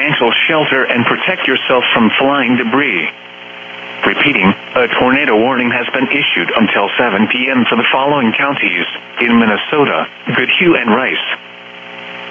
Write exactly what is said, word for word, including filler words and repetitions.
substantial shelter and protect yourself from flying debris. Repeating, a tornado warning has been issued until seven p m for the following counties in Minnesota: Goodhue and Rice,